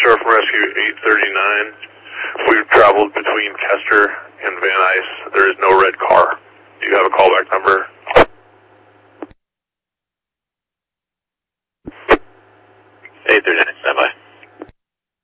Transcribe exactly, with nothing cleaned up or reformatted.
North Rescue eight thirty-nine. We've traveled between Kester and Van Nuys. There is no red car. Do you have a callback number? eight thirty-nine.